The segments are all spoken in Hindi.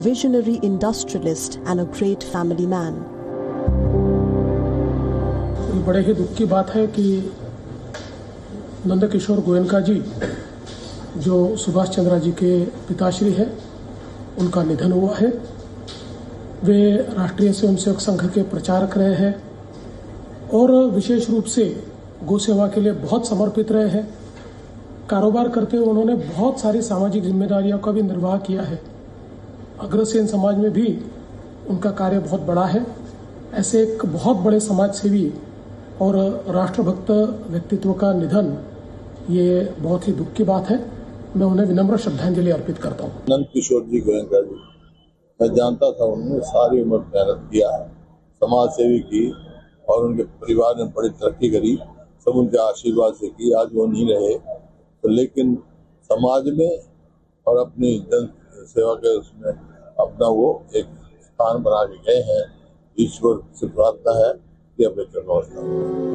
visionary industrialist and a great family man. बड़े ही दुख की बात है कि नंदकिशोर गोयनका जी, जो सुभाष चंद्र जी के पिताश्री हैं, उनका निधन हुआ है। वे राष्ट्रीय स्वयंसेवक संघ के प्रचारक रहे हैं और विशेष रूप से गौ सेवा के लिए बहुत समर्पित रहे हैं। कारोबार करते हुए उन्होंने बहुत सारी सामाजिक जिम्मेदारियों का भी निर्वाह किया है। अग्रसेन समाज में भी उनका कार्य बहुत बड़ा है। ऐसे एक बहुत बड़े समाज सेवी और राष्ट्रभक्त व्यक्तित्व का निधन, ये बहुत ही दुख की बात है। मैं उन्हें विनम्र श्रद्धांजलि अर्पित करता हूँ। नंदकिशोर जी गोयनका जी, मैं जानता था उन्होंने सारी उम्र मेहनत किया है, समाज सेवी की और उनके परिवार ने बड़ी तरक्की करी, सब उनके आशीर्वाद से की। आज वो नहीं रहे तो, लेकिन समाज में और अपनी जन सेवा के उसमें अपना वो एक स्थान बना के गए हैं। ईश्वर से प्रार्थना है कि अपने चरणों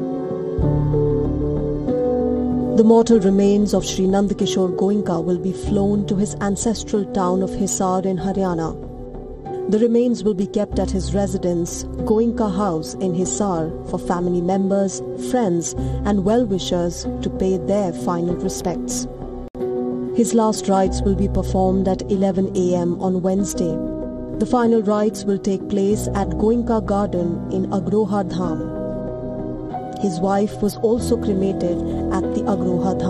The mortal remains of Shri Nandakishore Goenka will be flown to his ancestral town of Hisar in Haryana. The remains will be kept at his residence, Goenka House in Hisar, for family members, friends and well-wishers to pay their final respects. His last rites will be performed at 11 a.m. on Wednesday. The final rites will take place at Goenka Garden in Agroha Dham. His wife was also cremated at the Agroha Dham.